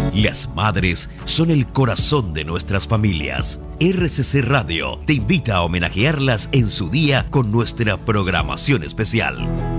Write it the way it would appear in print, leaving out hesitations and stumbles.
Las madres son el corazón de nuestras familias. RCC Radio te invita a homenajearlas en su día con nuestra programación especial.